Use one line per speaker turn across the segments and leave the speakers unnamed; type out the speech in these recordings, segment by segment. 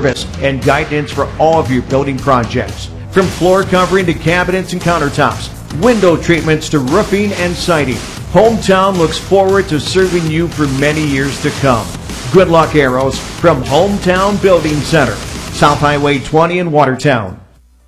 service and guidance for all of your building projects. From floor covering to cabinets and countertops, window treatments to roofing and siding, Hometown looks forward to serving you for many years to come. Good luck, Arrows, from Hometown Building Center, South Highway 20 in Watertown.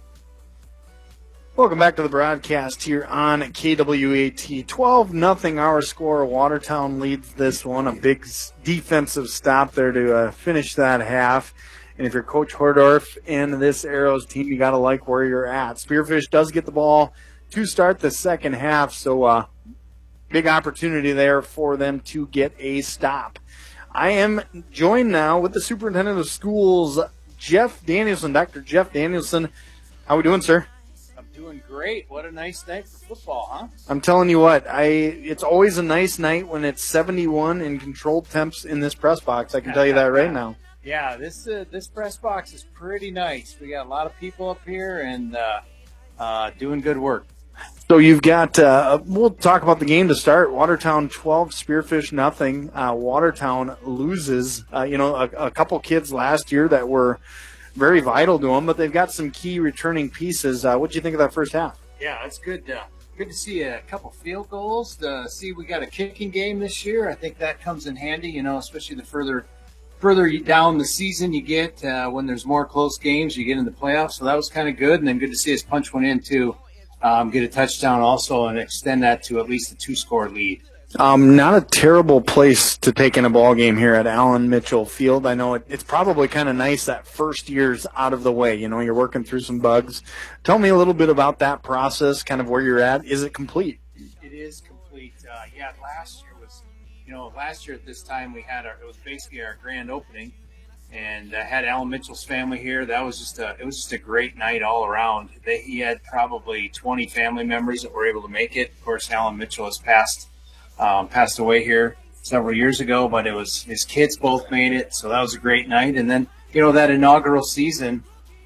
Welcome back to the broadcast here on KWAT. 12-0 our score. Watertown leads this one. A big defensive stop there to finish that half. And if you're Coach Hordorf and this Arrows team, you got to like where you're at. Spearfish does get the ball to start the second half, so big opportunity there for them to get a stop. I am joined now with the superintendent of schools, Jeff Danielson. Dr. Jeff Danielson, how are we doing, sir?
Doing great. What a nice night for football, huh?
I'm telling you what, it's always a nice night when it's 71 and controlled temps in this press box. I can tell you that right now.
Yeah, this press box is pretty nice. We got a lot of people up here and doing good work.
So you've got, we'll talk about the game to start. Watertown 12, Spearfish nothing. Watertown loses, a couple kids last year that were very vital to them, but they've got some key returning pieces. What do you think of that first half?
Yeah, it's good. Good to see a couple field goals. To see we got a kicking game this year. I think that comes in handy, especially the further down the season you get, when there's more close games, you get in the playoffs. So that was kind of good, and then good to see us punch one in too, get a touchdown also, and extend that to at least a 2-score lead.
Not a terrible place to take in a ball game here at Allen Mitchell Field. I know it's probably kind of nice that first year's out of the way. You're working through some bugs. Tell me a little bit about that process, kind of where you're at. Is it complete?
It is complete. Last year was, last year at this time it was basically our grand opening, and had Allen Mitchell's family here. That was it was just a great night all around. He had probably 20 family members that were able to make it. Of course, Allen Mitchell has passed away here several years ago, but it was his kids both made it, so that was a great night. And then that inaugural season,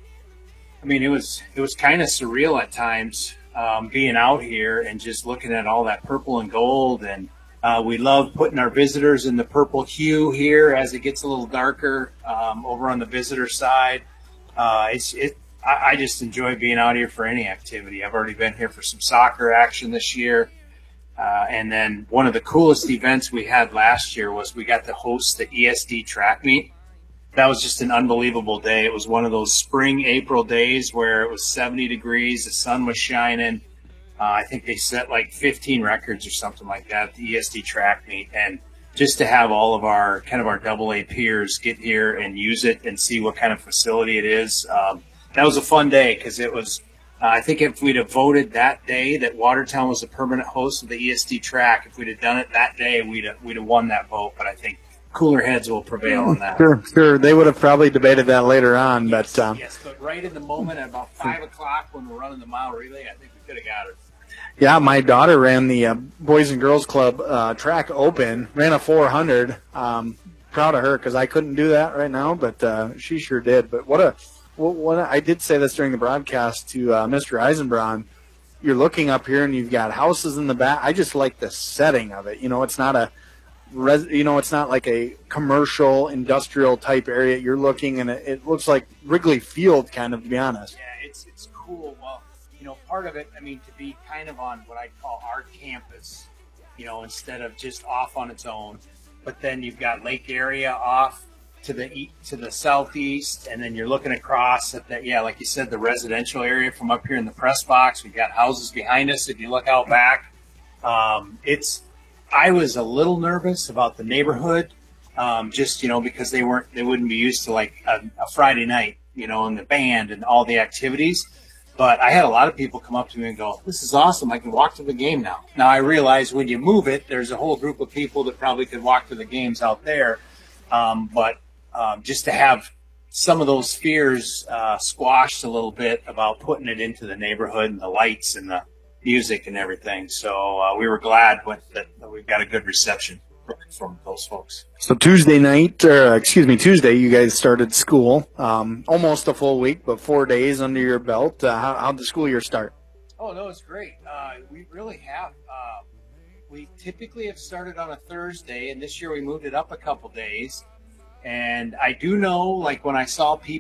it was kind of surreal at times, being out here and just looking at all that purple and gold, and we love putting our visitors in the purple hue here as it gets a little darker over on the visitor side. I just enjoy being out here for any activity. I've already been here for some soccer action this year. And then one of the coolest events we had last year was we got to host the ESD track meet. That was just an unbelievable day. It was one of those spring April days where it was 70 degrees, the sun was shining. I think they set like 15 records or something like that at the ESD track meet. And just to have all of our AA peers get here and use it and see what kind of facility it is, that was a fun day because it was – I think if we'd have voted that day that Watertown was a permanent host of the ESD track, if we'd have done it that day, we'd have won that vote. But I think cooler heads will prevail on that.
Sure. They would have probably debated that later on.
Yes, but right in the moment at about 5 o'clock when we're running the mile relay, I think we could have got it.
Yeah, my daughter ran the Boys and Girls Club track open, ran a 400. Proud of her because I couldn't do that right now, but she sure did. But I did say this during the broadcast to Mr. Eisenbraun. You're looking up here and you've got houses in the back. I just like the setting of it. It's not it's not like a commercial industrial type area. You're looking and it looks like Wrigley Field, kind of, to be honest.
Yeah, it's cool. Well, part of it, to be kind of on what I call our campus, instead of just off on its own. But then you've got Lake area off to the southeast, and then you're looking across at that, like you said, the residential area from up here in the press box. We've got houses behind us if you look out back. I was a little nervous about the neighborhood, just because they wouldn't be used to like a Friday night, and the band and all the activities. But I had a lot of people come up to me and go, "This is awesome, I can walk to the game now." Now I realize when you move it, there's a whole group of people that probably could walk to the games out there, but just to have some of those fears squashed a little bit about putting it into the neighborhood and the lights and the music and everything. So we were glad that we got a good reception from those folks.
So Tuesday, you guys started school. Almost a full week, but 4 days under your belt. How'd the school year start?
Oh, no, it's great. We really have. We typically have started on a Thursday, and this year we moved it up a couple days. And I do know, like when I saw